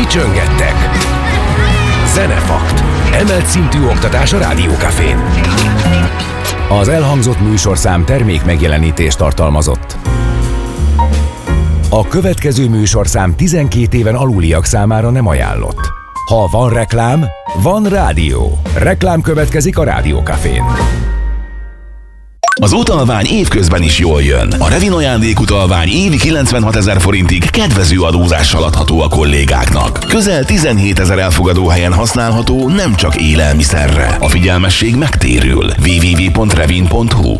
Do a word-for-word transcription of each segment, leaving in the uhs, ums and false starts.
csöngettek. Zenefakt. Emelt szintű oktatás a Rádió Cafén. Az elhangzott műsorszám termék megjelenítést tartalmazott. A következő műsorszám tizenkét éven aluliak számára nem ajánlott. Ha van reklám, van rádió. Reklám következik a Rádió Cafén. Az utalvány évközben is jól jön. A Revin ajándékutalvány évi kilencvenhatezer forintig kedvező adózással adható a kollégáknak. Közel tizenhétezer elfogadóhelyen használható, nem csak élelmiszerre. A figyelmesség megtérül. double-u double-u double-u pont revin pont hu.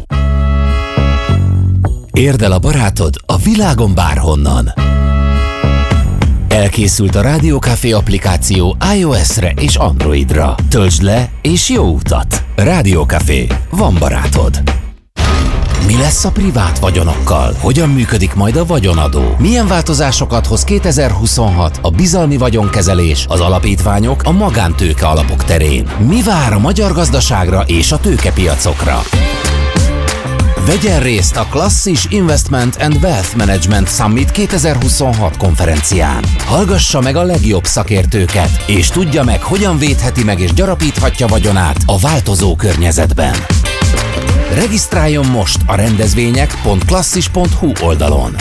Érd el a barátod a világon bárhonnan. Elkészült a Rádió Café applikáció iOS-re és Androidra. Töltsd le és jó utat! Rádió Café. Van barátod. Mi lesz a privát vagyonokkal? Hogyan működik majd a vagyonadó? Milyen változásokat hoz kétezer-huszonhat a bizalmi vagyonkezelés, az alapítványok, a magántőke alapok terén? Mi vár a magyar gazdaságra és a tőkepiacokra? Vegyen részt a Klasszis Investment and Wealth Management Summit kétezer-huszonhat konferencián. Hallgassa meg a legjobb szakértőket, és tudja meg, hogyan védheti meg és gyarapíthatja vagyonát a változó környezetben. Regisztráljon most a rendezvények pont klasszis pont hu oldalon.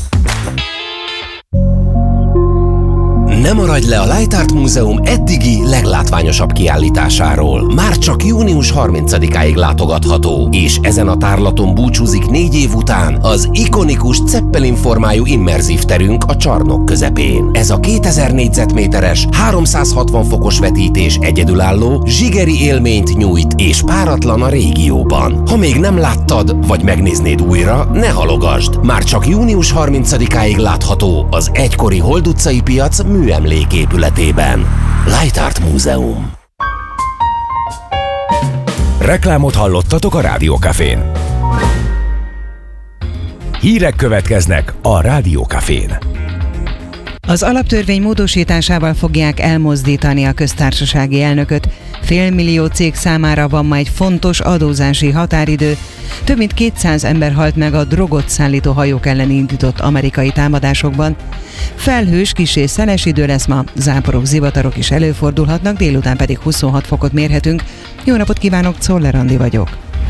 Ne maradj le a Light Art Múzeum eddigi leglátványosabb kiállításáról. Már csak június harmincadikáig látogatható, és ezen a tárlaton búcsúzik négy év után az ikonikus Zeppelin formájú immerzív terünk a csarnok közepén. Ez a kétezer négyzetméteres, háromszázhatvan fokos vetítés egyedülálló, zsigeri élményt nyújt és páratlan a régióban. Ha még nem láttad, vagy megnéznéd újra, ne halogasd! Már csak június harmincadikáig látható az egykori Hold utcai piac műemléképületében. Light Art Múzeum. Reklámot hallottatok a Rádió Cafén. Hírek következnek a Rádió Cafén. Az alaptörvény módosításával fogják elmozdítani a köztársasági elnököt. Félmillió cég számára van ma egy fontos adózási határidő. Több mint kétszáz ember halt meg a drogot szállító hajók ellen indított amerikai támadásokban. Felhős, kissé szeles idő lesz ma, záporok, zivatarok is előfordulhatnak, délután pedig huszonhat fokot mérhetünk. Jó napot kívánok, Czoller Andi vagyok.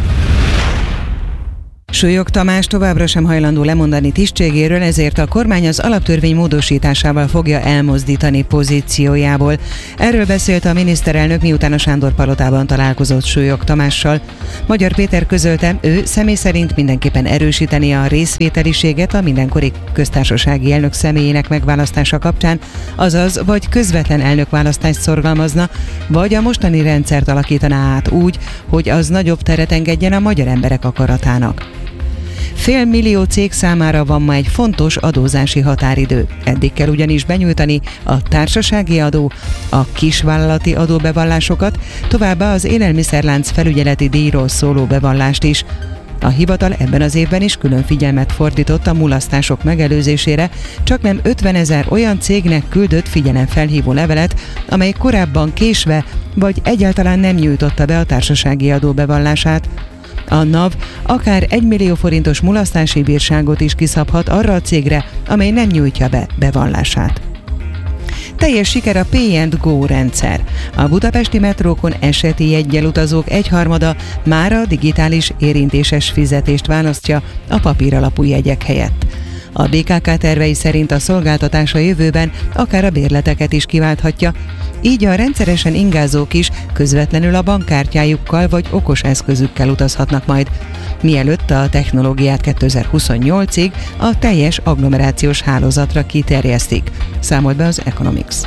Súlyog Tamás továbbra sem hajlandó lemondani tisztségéről, ezért a kormány az alaptörvény módosításával fogja elmozdítani pozíciójából. Erről beszélt a miniszterelnök, miután a Sándor-palotában találkozott Súlyog Tamással. Magyar Péter közölte, ő személy szerint mindenképpen erősíteni a részvételiséget a mindenkori köztársasági elnök személyének megválasztása kapcsán, azaz vagy közvetlen elnökválasztást szorgalmazna, vagy a mostani rendszert alakítaná át úgy, hogy az nagyobb teret engedjen a magyar emberek akaratának. Fél millió cég számára van ma egy fontos adózási határidő. Eddig kell ugyanis benyújtani a társasági adó, a kisvállalati adóbevallásokat, továbbá az élelmiszerlánc felügyeleti díjról szóló bevallást is. A hivatal ebben az évben is külön figyelmet fordított a mulasztások megelőzésére, csaknem ötvenezer olyan cégnek küldött figyelemfelhívó levelet, amely korábban késve vagy egyáltalán nem nyújtotta be a társasági adó bevallását. A NAV akár egy millió forintos mulasztási bírságot is kiszabhat arra a cégre, amely nem nyújtja be bevallását. Teljes siker a Pay and Go rendszer. A budapesti metrókon eseti jeggyel utazók egyharmada már a digitális érintéses fizetést választja a papíralapú jegyek helyett. A bé ká ká tervei szerint a szolgáltatás a jövőben akár a bérleteket is kiválthatja, így a rendszeresen ingázók is közvetlenül a bankkártyájukkal vagy okos eszközükkel utazhatnak majd, mielőtt a technológiát kétezer-huszonnyolcig a teljes agglomerációs hálózatra kiterjesztik, számolt be az Economics.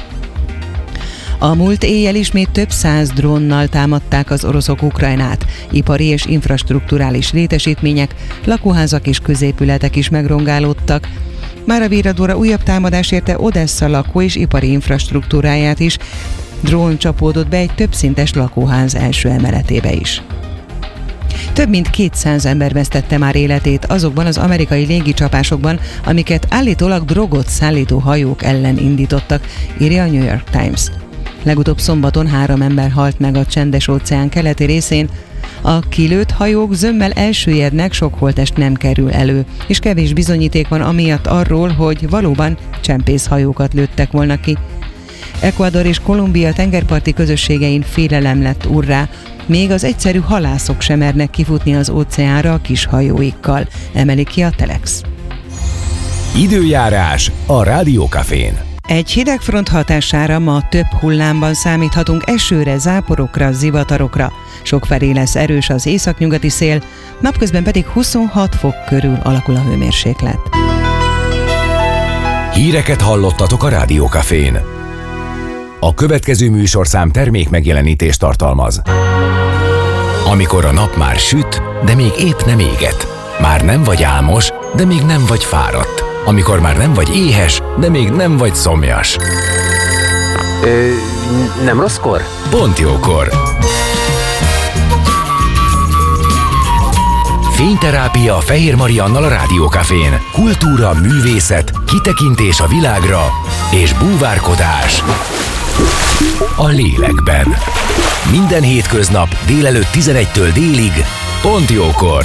A múlt éjjel ismét több száz drónnal támadták az oroszok Ukrajnát. Ipari és infrastrukturális létesítmények, lakóházak és középületek is megrongálódtak. Már a virradóra újabb támadás érte Odessa lakó- és ipari infrastruktúráját is. Drón csapódott be egy többszintes lakóház első emeletébe is. Több mint kétszáz ember vesztette már életét azokban az amerikai légicsapásokban, amiket állítólag drogot szállító hajók ellen indítottak, írja a New York Times. Legutóbb szombaton három ember halt meg a Csendes-óceán keleti részén. A kilőtt hajók zömmel elsüllyednek, sok holttest nem kerül elő, és kevés bizonyíték van amiatt arról, hogy valóban csempészhajókat lőttek volna ki. Ecuador és Kolumbia tengerparti közösségein félelem lett urrá, még az egyszerű halászok sem mernek kifutni az óceánra a kis hajóikkal, emeli ki a Telex. Időjárás a Rádiókafén. Egy hidegfront hatására ma több hullámban számíthatunk esőre, záporokra, zivatarokra. Sokfelé lesz erős az északnyugati szél, napközben pedig huszonhat fok körül alakul a hőmérséklet. Híreket hallottatok a Rádiókafén. A következő műsorszám termék megjelenítést tartalmaz. Amikor a nap már süt, de még épp nem éget. Már nem vagy álmos, de még nem vagy fáradt. Amikor már nem vagy éhes, de még nem vagy szomjas. Ö, nem rosszkor? Pont jókor. Fényterápia Fehér Mariannal a Rádiókafén. Kultúra, művészet, kitekintés a világra és búvárkodás a lélekben. Minden hétköznap délelőtt tizenegytől délig, pont jókor.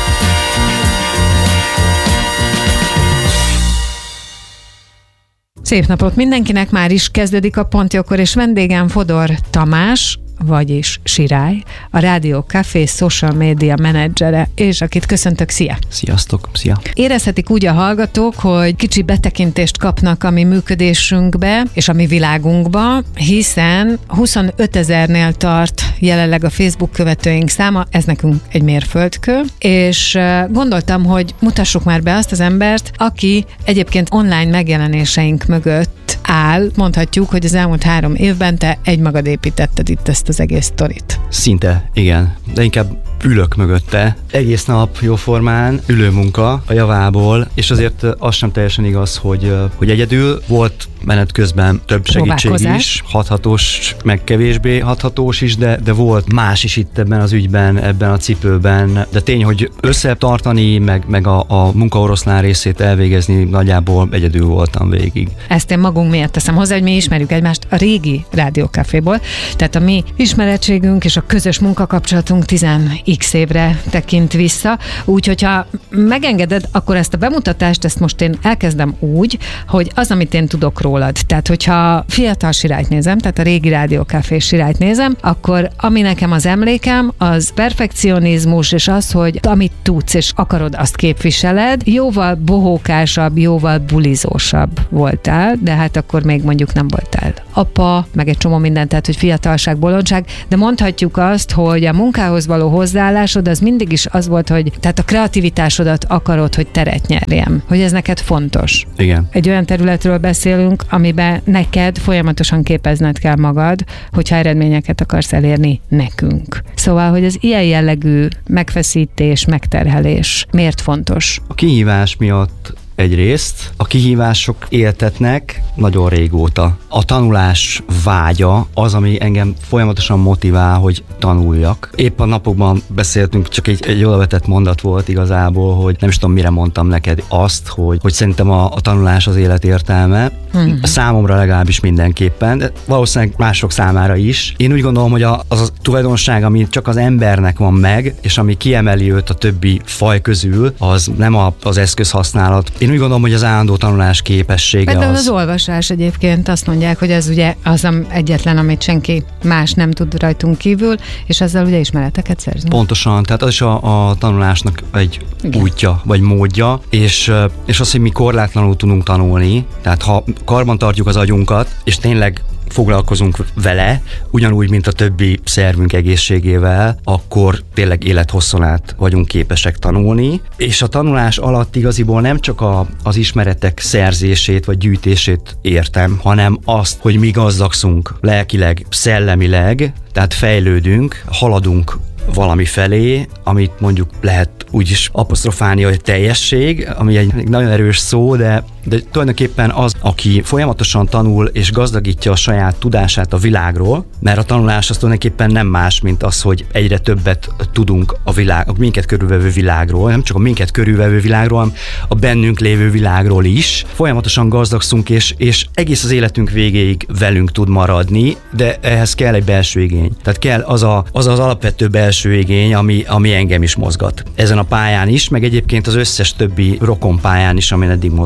Szép napot mindenkinek, már is kezdődik a Pont Jókor, és vendégem Fodor Tamás, vagyis Sirály, a Rádiókafé social media menedzsere, és akit köszöntök, szia! Sziasztok, szia! Érezhetik úgy a hallgatók, hogy kicsi betekintést kapnak a mi működésünkbe és a mi világunkba, hiszen huszonötezernél tart jelenleg a Facebook követőink száma, ez nekünk egy mérföldkő, és gondoltam, hogy mutassuk már be azt az embert, aki egyébként online megjelenéseink mögött áll. Mondhatjuk, hogy az elmúlt három évben te egymagad építetted itt ezt az egész sztorit. Szinte, igen. De inkább ülök mögötte. Egész nap jóformán, ülőmunka a javából, és azért az sem teljesen igaz, hogy, hogy egyedül volt menet közben több segítség is, hathatós, meg kevésbé hathatós is, de, de volt más is itt ebben az ügyben, ebben a cipőben. De tény, hogy összetartani, meg, meg a, a munkaoroszlán részét elvégezni, nagyjából egyedül voltam végig. Ezt én magunk miatt teszem hozzá, hogy mi ismerjük egymást a régi Rádiókaféból, tehát a mi ismerettségünk és a közös munkakapcsolatunk tíz x évre tekint vissza, úgyhogy ha megengeded, akkor ezt a bemutatást, ezt most én elkezdem úgy, hogy az, amit én tudok rólad. Tehát, hogyha fiatal Sirályt nézem, tehát a régi Rádiókafé Sirályt nézem, akkor ami nekem az emlékem, az perfekcionizmus, és az, hogy amit tudsz és akarod, azt képviseled, jóval bohókásabb, jóval bulizósabb voltál, de hát akkor még mondjuk nem voltál apa, meg egy csomó mindent, tehát, hogy fiatalság, bolondság, de mondhatjuk azt, hogy a munkához való hozzáállásod az mindig is az volt, hogy tehát a kreativitásodat akarod, hogy teret nyerjem, hogy ez neked fontos. Igen. Egy olyan területről beszélünk, amiben neked folyamatosan képezned kell magad, hogyha eredményeket akarsz elérni nekünk. Szóval, hogy az ilyen jellegű megfeszítés, megterhelés miért fontos? A kihívás miatt egyrészt, a kihívások éltetnek nagyon régóta. A tanulás vágya az, ami engem folyamatosan motivál, hogy tanuljak. Épp a napokban beszéltünk, csak egy, egy odavetett mondat volt igazából, hogy nem is tudom, mire mondtam neked azt, hogy, hogy szerintem a, a tanulás az élet értelme. Hmm. Számomra legalábbis mindenképpen, de valószínűleg mások számára is. Én úgy gondolom, hogy a, az a tulajdonság, ami csak az embernek van meg, és ami kiemeli őt a többi faj közül, az nem a, az eszközhasználat. Én úgy gondolom, hogy az állandó tanulás képessége Például az... az olvasás egyébként azt mondják, hogy ez ugye az egyetlen, amit senki más nem tud rajtunk kívül, és ezzel ugye ismereteket szerzünk. Pontosan, tehát az is a, a tanulásnak egy Igen. útja, vagy módja, és, és az, hogy mi korlátlanul tudunk tanulni, tehát ha karban tartjuk az agyunkat, és tényleg foglalkozunk vele, ugyanúgy, mint a többi szervünk egészségével, akkor tényleg élethosszon át vagyunk képesek tanulni, és a tanulás alatt igaziból nem csak a, az ismeretek szerzését vagy gyűjtését értem, hanem azt, hogy mi gazdagszunk lelkileg, szellemileg, tehát fejlődünk, haladunk valami felé, amit mondjuk lehet úgy is apostrofálni, hogy teljesség, ami egy nagyon erős szó, de, de tulajdonképpen az, aki folyamatosan tanul és gazdagítja a saját tudását a világról, mert a tanulás az tulajdonképpen nem más, mint az, hogy egyre többet tudunk a világ, a minket körülvevő világról, nem csak a minket körülvevő világról, hanem a bennünk lévő világról is. Folyamatosan gazdagszunk, és, és egész az életünk végéig velünk tud maradni, de ehhez kell egy belső igény. Tehát kell az a, az, az alapvető belső igény, ami, ami engem is mozgat. Ezen a pályán is, meg egyébként az összes többi rokon pályán is, amin eddig mozogtam.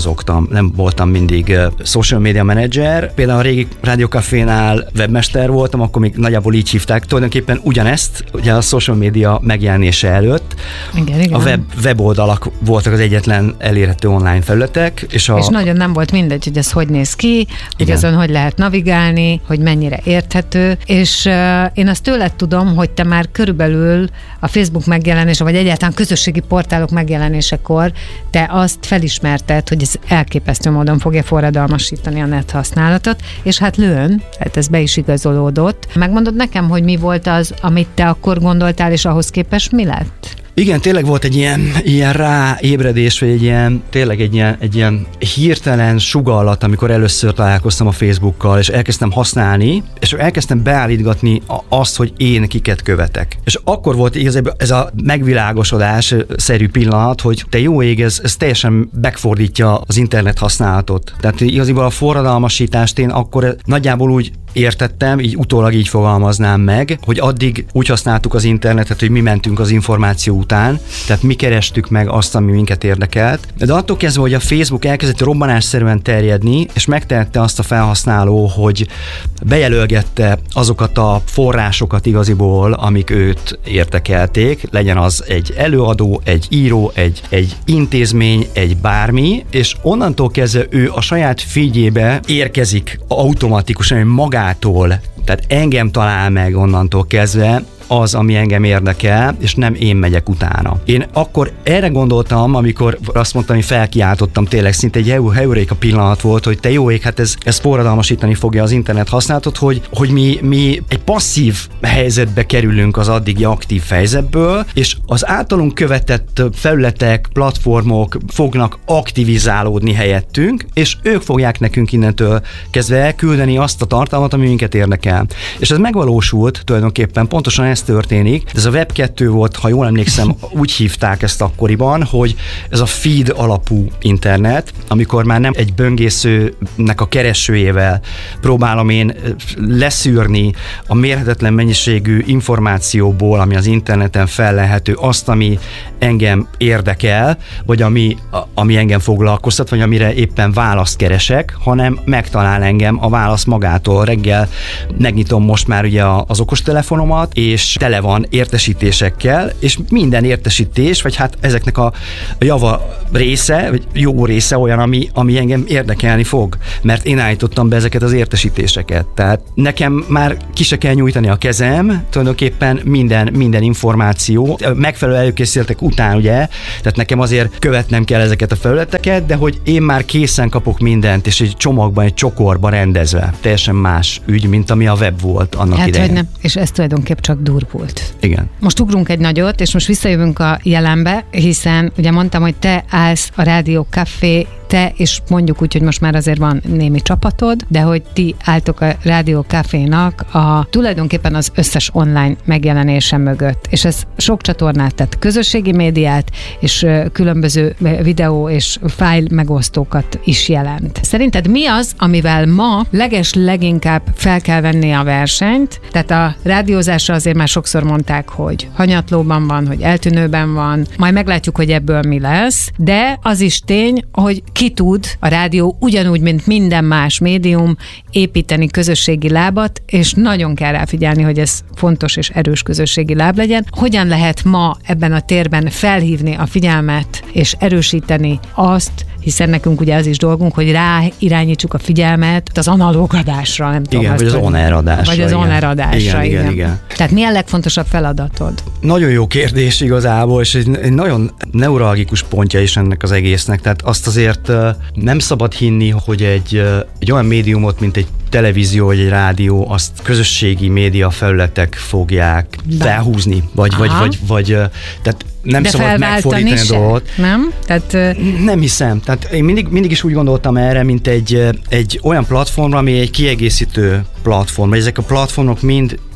nem, nem voltam mindig uh, social media manager. Például a régi Rádió Cafénál webmester voltam, akkor még nagyjából így hívták. Tulajdonképpen ugyanezt, ugye a social media megjelenése előtt. Igen, igen. A web, weboldalak voltak az egyetlen elérhető online felületek. És, a... és nagyon nem volt mindegy, hogy ez hogy néz ki, hogy azon hogy lehet navigálni, hogy mennyire érthető, és uh, én azt tőled tudom, hogy te már körülbelül a Facebook megjelenése, vagy egyáltalán közösségi portálok megjelenésekor te azt felismerted, hogy ez elképesztő módon fogja forradalmasítani a net használatot, és hát lőn, hát ez be is igazolódott. Megmondod nekem, hogy mi volt az, amit te akkor gondoltál, és ahhoz képest mi lett? Igen, tényleg volt egy ilyen, ilyen ráébredés, vagy egy ilyen, tényleg egy ilyen, egy ilyen hirtelen sugallat, amikor először találkoztam a Facebookkal, és elkezdtem használni, és elkezdtem beállítgatni azt, hogy én kiket követek. És akkor volt igazából ez a megvilágosodás-szerű pillanat, hogy te jó ég, ez, ez teljesen megfordítja az internet használatot. Tehát igazából a forradalmasítást én akkor nagyjából úgy értettem, így utólag így fogalmaznám meg, hogy addig úgy használtuk az internetet, hogy mi mentünk az információ után, tehát mi kerestük meg azt, ami minket érdekelt. De attól kezdve, hogy a Facebook elkezdett robbanásszerűen terjedni, és megtehette azt a felhasználó, hogy bejelölgette azokat a forrásokat igaziból, amik őt érdekelték, legyen az egy előadó, egy író, egy, egy intézmény, egy bármi, és onnantól kezdve ő a saját feedjébe érkezik automatikusan, magától, tehát engem talál meg onnantól kezdve az, ami engem érdekel, és nem én megyek utána. Én akkor erre gondoltam, amikor azt mondtam, hogy felkiáltottam, tényleg szinte egy heuréka pillanat volt, hogy te jó ég, hát ez, ez forradalmasítani fogja az internet használatot, hogy, hogy mi, mi egy passzív helyzetbe kerülünk az addigi aktív helyzetből, és az általunk követett felületek, platformok fognak aktivizálódni helyettünk, és ők fogják nekünk innentől kezdve elküldeni azt a tartalmat, ami minket érdekel. És ez megvalósult tulajdonképpen, pontosan ez történik. Ez a web kettő volt, ha jól emlékszem, úgy hívták ezt akkoriban, hogy ez a feed alapú internet, amikor már nem egy böngészőnek a keresőjével próbálom én leszűrni a mérhetetlen mennyiségű információból, ami az interneten fellelhető, azt, ami engem érdekel, vagy ami, ami engem foglalkoztat, vagy amire éppen választ keresek, hanem megtalál engem a válasz magától. Reggel megnyitom most már ugye az okostelefonomat, és tele van értesítésekkel, és minden értesítés, vagy hát ezeknek a java része, vagy jó része olyan, ami, ami engem érdekelni fog, mert én állítottam be ezeket az értesítéseket. Tehát nekem már ki se kell nyújtani a kezem, tulajdonképpen minden, minden információ, megfelelő előkészületek után, ugye, tehát nekem azért követnem kell ezeket a felületeket, de hogy én már készen kapok mindent, és egy csomagban, egy csokorban rendezve. Teljesen más ügy, mint ami a web volt annak hát, idején. Nem. És ez tulajdonképp csak durvult. Igen. Most ugrunk egy nagyot, és most visszajövünk a jelenbe, hiszen ugye mondtam, hogy te állsz a Rádió Café, te, és mondjuk úgy, hogy most már azért van némi csapatod, de hogy ti álltok a Rádió Cafénak a tulajdonképpen az összes online megjelenése mögött. És ez sok csatornát, tehát közösségi médiát, és különböző videó és fájl megosztókat is jelent. Szerinted mi az, amivel ma leges leginkább fel kell venni a versenyt? Tehát a rádiózásra azért már sokszor mondták, hogy hanyatlóban van, hogy eltűnőben van, majd meglátjuk, hogy ebből mi lesz, de az is tény, hogy ki tud a rádió ugyanúgy, mint minden más médium építeni közösségi lábat, és nagyon kell rá figyelni, hogy ez fontos és erős közösségi láb legyen. Hogyan lehet ma ebben a térben felhívni a figyelmet és erősíteni azt, hiszen nekünk ugye az is dolgunk, hogy rá irányítsuk a figyelmet az analóg adásra, nem tudom. Igen, vagy az on-air adásra. Vagy az on-air adásra, igen, igen, igen. igen. Tehát mi a legfontosabb feladatod? Nagyon jó kérdés igazából, és egy, egy nagyon neuralgikus pontja is ennek az egésznek. Tehát azt azért nem szabad hinni, hogy egy, egy olyan médiumot, mint egy televízió vagy egy rádió, azt közösségi média felületek fogják De. felhúzni, vagy, vagy, vagy, vagy, tehát nem De szabad megfordítani a dolgot. Nem? Tehát, nem hiszem. Tehát én mindig, mindig is úgy gondoltam erre, mint egy, egy olyan platformra, ami egy kiegészítő platform. Ezek a platformok mind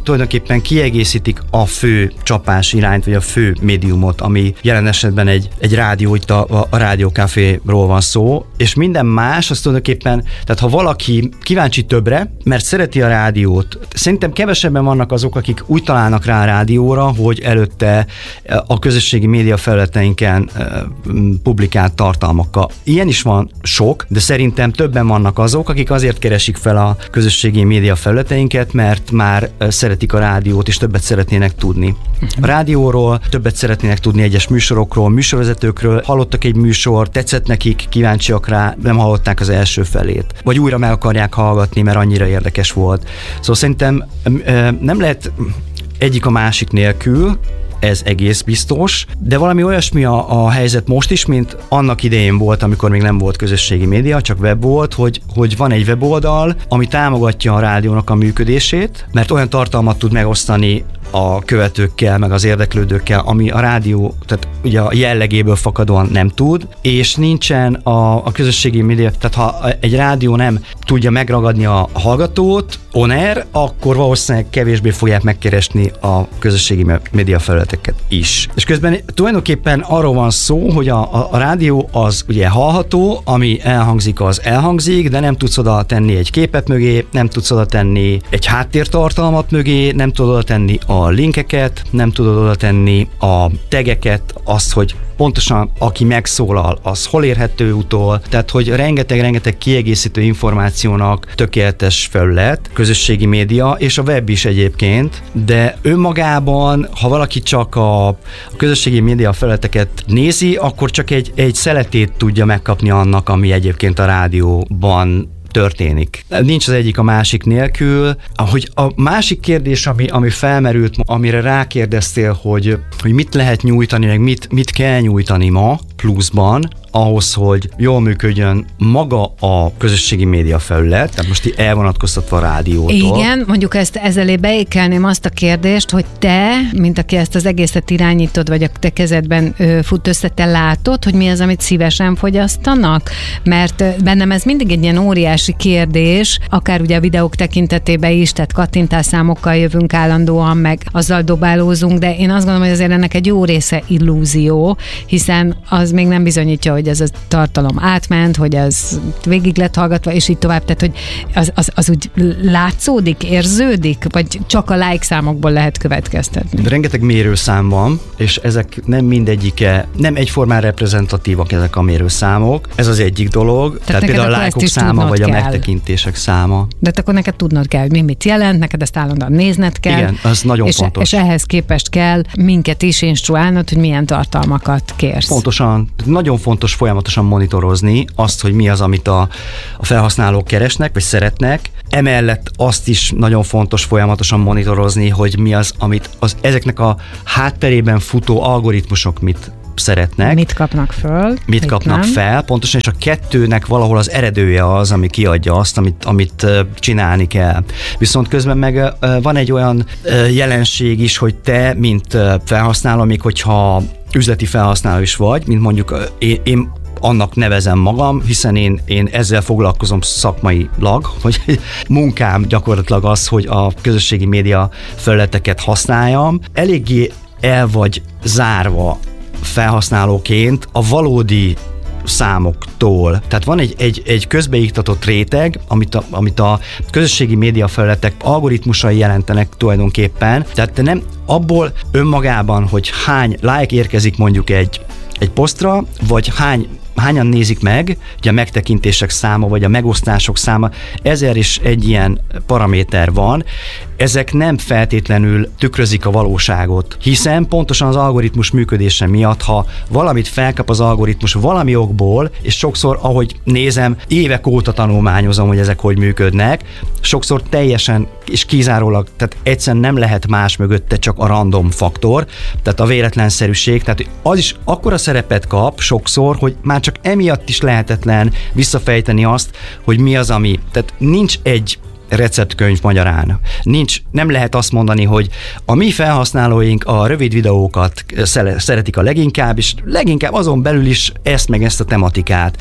tulajdonképpen kiegészítik a fő csapás irányt, vagy a fő médiumot, ami jelen esetben egy, egy rádió, itt a, a, a rádiókaféról van szó, és minden más, az tulajdonképpen, tehát ha valaki kíváncsi többre, mert szereti a rádiót, szerintem kevesebben vannak azok, akik úgy találnak rá a rádióra, hogy előtte a közösségi média felületeinken publikált tartalmakkal. Ilyen is van sok, de szerintem többen vannak azok, akik azért keresik fel a közösségi média felületeinket, mert már szeretik a rádiót, és többet szeretnének tudni. A rádióról többet szeretnének tudni, egyes műsorokról, műsorvezetőkről, hallottak egy műsor, tetszett nekik, kíváncsiak rá, nem hallották az első felét. Vagy újra meg akarják hallgatni, mert annyira érdekes volt. Szóval szerintem nem lehet egyik a másik nélkül, ez egész biztos, de valami olyasmi a, a helyzet most is, mint annak idején volt, amikor még nem volt közösségi média, csak web volt, hogy, hogy van egy weboldal, ami támogatja a rádiónak a működését, mert olyan tartalmat tud megosztani a követőkkel, meg az érdeklődőkkel, ami a rádió, tehát ugye a jellegéből fakadóan nem tud, és nincsen a, a közösségi média, tehát ha egy rádió nem tudja megragadni a hallgatót on air, akkor valószínűleg kevésbé fogják megkeresni a közösségi média felületeket is. És közben tulajdonképpen arról van szó, hogy a, a, a rádió az ugye hallható, ami elhangzik, az elhangzik, de nem tudsz oda tenni egy képet mögé, nem tudsz oda tenni egy háttértartalmat mögé, nem tudod oda tenni a linkeket, nem tudod oda tenni a tegeket, azt, hogy pontosan aki megszólal, az hol érhető utol, tehát hogy rengeteg-rengeteg kiegészítő információnak tökéletes felület, közösségi média, és a web is egyébként, de önmagában, ha valaki csak a, a közösségi média felületeket nézi, akkor csak egy, egy szeletét tudja megkapni annak, ami egyébként a rádióban történik. Nincs az egyik a másik nélkül. Ahogy a másik kérdés, ami, ami felmerült, amire rákérdeztél, hogy, hogy mit lehet nyújtani, meg mit, mit kell nyújtani ma pluszban, ahhoz, hogy jól működjön maga a közösségi média felület, tehát most elvonatkoztatva a rádiótól. Igen, mondjuk ezt ezzel beékelném azt a kérdést, hogy te, mint aki ezt az egészet irányítod, vagy a te kezedben ö, fut össze, te látod, hogy mi az, amit szívesen fogyasztanak? Mert bennem ez mindig egy ilyen óriási kérdés, akár ugye a videók tekintetében is, tehát kattintásszámokkal jövünk állandóan, meg azzal dobálózunk, de én azt gondolom, hogy azért ennek egy jó része illúzió, hiszen az még nem bizonyítja, hogy ez a tartalom átment, hogy ez végig lett hallgatva, és így tovább, tehát hogy az, az, az úgy látszódik, érződik, vagy csak a like számokból lehet következtetni? De rengeteg mérőszám van, és ezek nem mindegyike, nem egyformán reprezentatívak ezek a mérőszámok. Ez az egyik dolog, tehát, tehát például a lájkok száma, vagy kell. A megtekintések száma. De akkor neked tudnod kell, hogy mi mit jelent, neked ezt állandóan nézned kell. Igen, az nagyon és, fontos. És ehhez képest kell minket is instruálnod, hogy milyen tartalmakat kérsz. Pontosan. Nagyon fontos folyamatosan monitorozni azt, hogy mi az, amit a, a felhasználók keresnek, vagy szeretnek. Emellett azt is nagyon fontos folyamatosan monitorozni, hogy mi az, amit az, ezeknek a hátterében futó algoritmusok mit szeretnek. Mit kapnak föl. Mit, mit kapnak nem. fel, pontosan, és a kettőnek valahol az eredője az, ami kiadja azt, amit, amit csinálni kell. Viszont közben meg van egy olyan jelenség is, hogy te, mint felhasználó, még hogyha üzleti felhasználó is vagy, mint mondjuk én, én annak nevezem magam, hiszen én, én ezzel foglalkozom szakmailag, hogy munkám gyakorlatilag az, hogy a közösségi média felületeket használjam. Eléggé el vagy zárva felhasználóként a valódi számoktól. Tehát van egy, egy, egy közbeiktatott réteg, amit a, amit a közösségi média felületek algoritmusai jelentenek tulajdonképpen. Tehát te nem abból önmagában, hogy hány like érkezik mondjuk egy, egy posztra, vagy hány hányan nézik meg, ugye a megtekintések száma, vagy a megosztások száma, ezer is egy ilyen paraméter van, ezek nem feltétlenül tükrözik a valóságot, hiszen pontosan az algoritmus működése miatt, ha valamit felkap az algoritmus valami okból, és sokszor, ahogy nézem, évek óta tanulmányozom, hogy ezek hogy működnek, sokszor teljesen és kizárólag, tehát egyszerűen nem lehet más mögötte, csak a random faktor, tehát a véletlenszerűség, tehát az is akkora szerepet kap sokszor, hogy már csak emiatt is lehetetlen visszafejteni azt, hogy mi az, ami, tehát nincs egy receptkönyv magyarán. Nincs, nem lehet azt mondani, hogy a mi felhasználóink a rövid videókat szeretik a leginkább, és leginkább azon belül is ezt meg ezt a tematikát.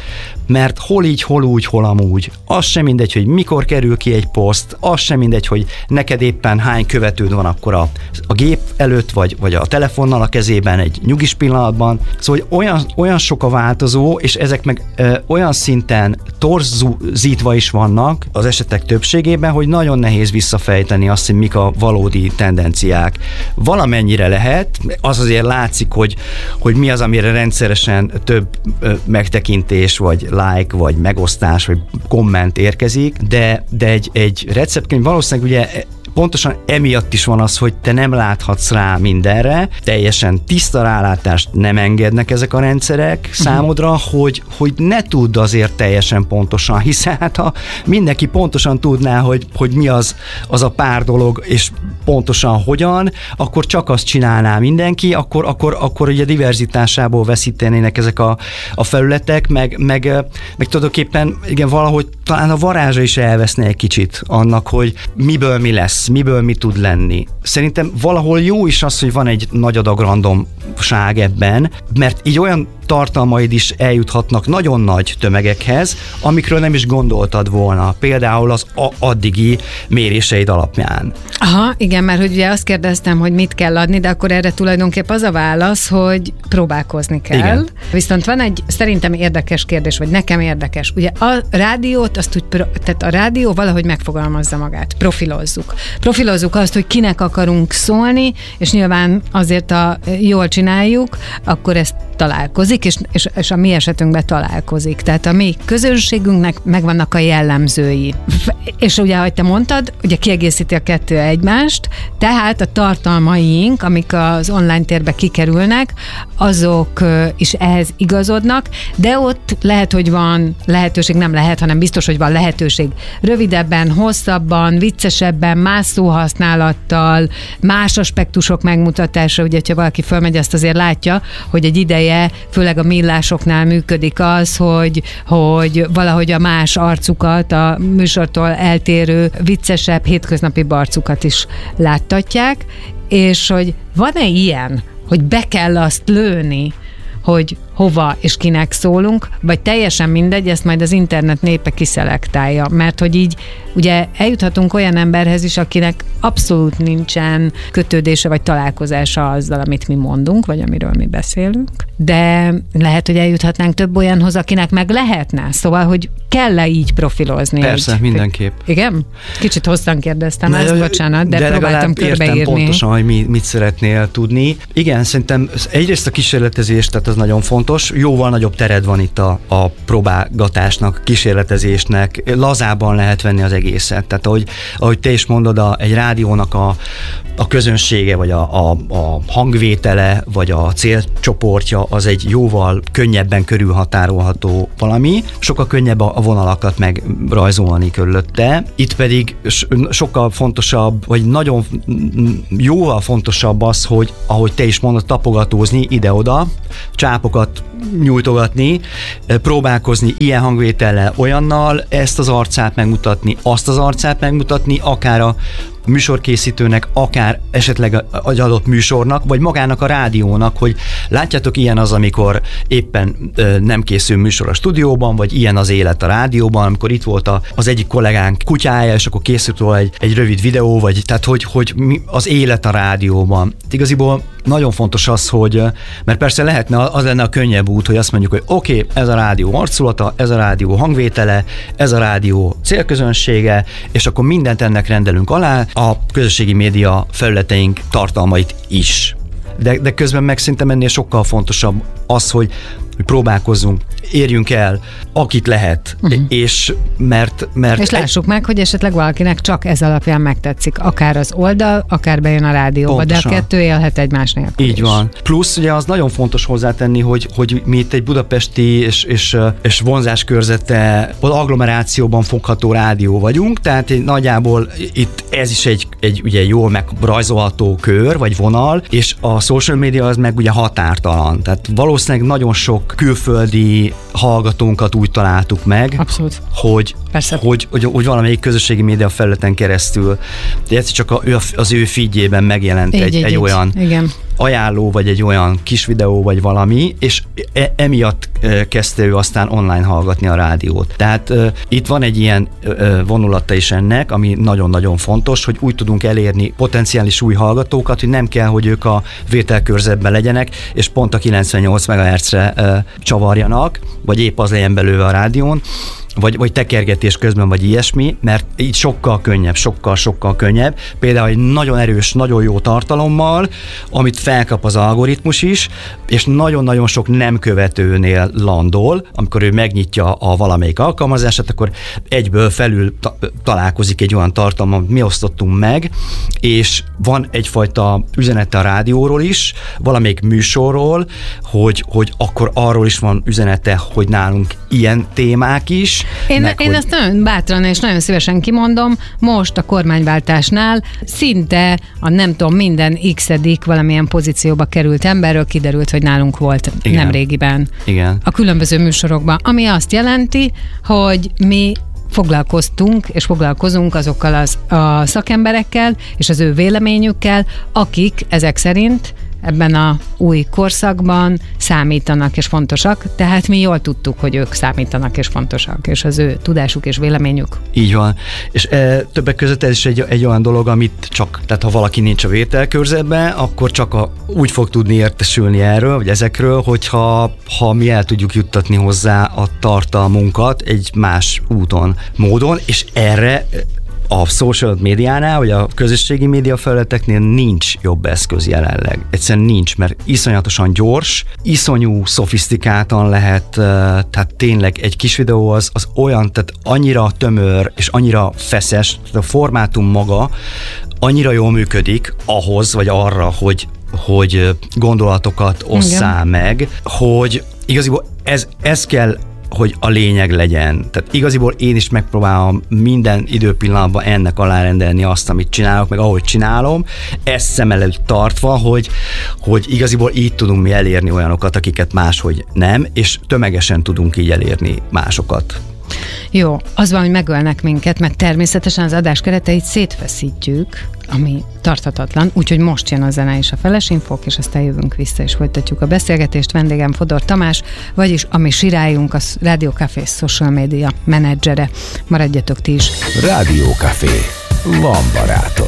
mert hol így, hol úgy, hol amúgy. Az sem mindegy, hogy mikor kerül ki egy poszt, az sem mindegy, hogy neked éppen hány követőd van akkor a, a gép előtt, vagy, vagy a telefonnal a kezében egy nyugis pillanatban. Szóval olyan, olyan sok a változó, és ezek meg ö, olyan szinten torzítva is vannak az esetek többségében, hogy nagyon nehéz visszafejteni azt, hogy mik a valódi tendenciák. Valamennyire lehet, az azért látszik, hogy, hogy mi az, amire rendszeresen több ö, megtekintés, vagy like, vagy megosztás, vagy komment érkezik, de, de egy, egy receptkönyv valószínűleg ugye pontosan emiatt is van az, hogy te nem láthatsz rá mindenre, teljesen tiszta rálátást nem engednek ezek a rendszerek számodra, hogy, hogy ne tudd azért teljesen pontosan, hiszen hát ha mindenki pontosan tudná, hogy, hogy mi az, az a pár dolog, és pontosan hogyan, akkor csak azt csinálná mindenki, akkor, akkor, akkor ugye diverzitásából veszítenének ezek a, a felületek, meg, meg, meg tulajdonképpen igen, valahogy talán a varázsa is elveszne egy kicsit annak, hogy miből mi lesz, miből mi tud lenni. Szerintem valahol jó is az, hogy van egy nagy adag randomság ebben, mert így olyan tartalmaid is eljuthatnak nagyon nagy tömegekhez, amikről nem is gondoltad volna. Például az a- addigi méréseid alapján. Aha, igen, mert hogy ugye azt kérdeztem, hogy mit kell adni, de akkor erre tulajdonképp az a válasz, hogy próbálkozni kell. Igen. Viszont van egy szerintem érdekes kérdés, vagy nekem érdekes. Ugye a rádiót, azt úgy, tehát a rádió valahogy megfogalmazza magát. Profilozzuk. Profilozzuk azt, hogy kinek akarunk szólni, és nyilván azért, a jól csináljuk, akkor ezt találkozik, és, és, és a mi esetünkben találkozik. Tehát a mi közönségünknek megvannak a jellemzői. És ugye, ahogy te mondtad, ugye kiegészíti a kettő egymást, tehát a tartalmaink, amik az online térbe kikerülnek, azok is ehhez igazodnak, de ott lehet, hogy van lehetőség, nem lehet, hanem biztos, hogy van lehetőség rövidebben, hosszabban, viccesebben, más szóhasználattal, más aspektusok megmutatása, ugye, ha valaki fölmegy, azt azért látja, hogy egy ideje, főleg a millásoknál működik az, hogy, hogy valahogy a más arcukat, a műsortól eltérő, viccesebb, hétköznapi arcukat is láttatják, és hogy van-e ilyen, hogy be kell azt lőni, hogy hova és kinek szólunk, vagy teljesen mindegy, ezt majd az internet népe kiszelektálja, mert hogy így ugye eljuthatunk olyan emberhez is, akinek abszolút nincsen kötődése vagy találkozása azzal, amit mi mondunk, vagy amiről mi beszélünk, de lehet, hogy eljuthatnánk több olyanhoz, akinek meg lehetne, szóval, hogy kell-e így profilozni? Persze, egy... mindenképp. Igen? Kicsit hosszan kérdeztem, ezt, bocsánat, de, de próbáltam körbeírni. Értem pontosan, hogy mi, mit szeretnél tudni. Igen, szerintem egyrészt a kísérletezés, tehát az nagyon fontos, jóval nagyobb tered van itt a, a próbálgatásnak, kísérletezésnek, lazában lehet venni az egészet. Tehát ahogy, ahogy te is mondod, a, egy rádiónak a, a közönsége, vagy a, a, a hangvétele, vagy a célcsoportja az egy jóval könnyebben körülhatárolható valami, sokkal könnyebb a vonalakat megrajzolni körülötte. Itt pedig sokkal fontosabb, vagy nagyon jóval fontosabb az, hogy ahogy te is mondod, tapogatózni ide-oda, csápokat nyújtogatni, próbálkozni ilyen hangvétellel, olyannal, ezt az arcát megmutatni, azt az arcát megmutatni, akár a műsorkészítőnek, akár esetleg egy adott műsornak, vagy magának a rádiónak, hogy látjátok, ilyen az, amikor éppen ö, nem készül műsor a stúdióban, vagy ilyen az élet a rádióban, amikor itt volt a, az egyik kollégánk kutyája, és akkor készült róla egy, egy rövid videó, vagy tehát, hogy, hogy mi az élet a rádióban. Igaziból nagyon fontos az, hogy, mert persze lehetne, az lenne a könnyebb út, hogy azt mondjuk, hogy oké, okay, ez a rádió arculata, ez a rádió hangvétele, ez a rádió célközönsége, és akkor mindent ennek rendelünk alá, a közösségi média felületeink tartalmait is. De, de közben meg szerintem ennél sokkal fontosabb az, hogy, hogy próbálkozzunk, érjünk el, akit lehet, uh-huh. és mert, mert... És lássuk egy... meg, hogy esetleg valakinek csak ez alapján megtetszik. Akár az oldal, akár bejön a rádióba, pontosan. De a kettő élhet egymás nélkül. Így is. van. Plusz ugye az nagyon fontos hozzátenni, hogy, hogy mi itt egy budapesti és, és, és vonzáskőrzete, agglomerációban fogható rádió vagyunk, tehát nagyjából itt ez is egy, egy ugye jól megrajzolható kör, vagy vonal, és a social media az meg ugye határtalan. Tehát valószínűleg nagyon sok külföldi hallgatónkat úgy találtuk meg, abszolút. Hogy, hogy, hogy, hogy valamelyik közösségi média felületen keresztül, de ez csak a, az ő feedjében megjelent így, egy, így, egy így. olyan Igen. ajánló, vagy egy olyan kis videó, vagy valami, és e- emiatt kezdte ő aztán online hallgatni a rádiót. Tehát uh, itt van egy ilyen uh, vonulata is ennek, ami nagyon-nagyon fontos, hogy úgy tudunk elérni potenciális új hallgatókat, hogy nem kell, hogy ők a vételkörzetben legyenek, és pont a kilencvennyolc megahertzre uh, csavarjanak, vagy épp az legyen belőle a rádión, vagy, vagy tekergetés közben, vagy ilyesmi, mert így sokkal könnyebb, sokkal-sokkal könnyebb. Például egy nagyon erős, nagyon jó tartalommal, amit felkap az algoritmus is, és nagyon-nagyon sok nem követőnél landol, amikor ő megnyitja a valamelyik alkalmazását, akkor egyből felül ta- találkozik egy olyan tartalom, amit mi osztottunk meg, és van egyfajta üzenete a rádióról is, valamelyik műsorról, hogy, hogy akkor arról is van üzenete, hogy nálunk ilyen témák is. Én, meg, én hogy... ezt nagyon bátran és nagyon szívesen kimondom, most a kormányváltásnál szinte a nem tudom, minden x-edik valamilyen pozícióba került emberről kiderült, hogy nálunk volt Igen. nemrégiben. Igen. A különböző műsorokban, ami azt jelenti, hogy mi foglalkoztunk és foglalkozunk azokkal az, a szakemberekkel és az ő véleményükkel, akik ezek szerint ebben a új korszakban számítanak és fontosak, tehát mi jól tudtuk, hogy ők számítanak és fontosak, és az ő tudásuk és véleményük. Így van. És e, többek között ez is egy, egy olyan dolog, amit csak, tehát ha valaki nincs a vételkörzetben, akkor csak a, úgy fog tudni értesülni erről, vagy ezekről, hogyha ha mi el tudjuk juttatni hozzá a tartalmunkat egy más úton, módon, és erre a social médiánál, vagy a közösségi média felületeknél nincs jobb eszköz jelenleg. Egyszerűen nincs, mert iszonyatosan gyors, iszonyú szofisztikáltan lehet, tehát tényleg egy kis videó az, az olyan, tehát annyira tömör, és annyira feszes, tehát a formátum maga annyira jól működik ahhoz, vagy arra, hogy, hogy gondolatokat osszál Igen. meg, hogy igaziból ez, ez kell, hogy a lényeg legyen. Tehát igaziból én is megpróbálom minden időpillanatban ennek alárendelni azt, amit csinálok, meg ahogy csinálom, ezt szem előtt tartva, hogy, hogy igaziból így tudunk mi elérni olyanokat, akiket máshogy nem, és tömegesen tudunk így elérni másokat. Jó, az van, hogy megölnek minket, mert természetesen az adás kereteit szétfeszítjük, ami tarthatatlan, úgyhogy most jön a zene és a felesinfók, és aztán jövünk vissza, és folytatjuk a beszélgetést. Vendégem Fodor Tamás, vagyis a mi sirályunk, a Rádió Café social media menedzsere. Maradjatok ti is. Rádió Café. Van barátom.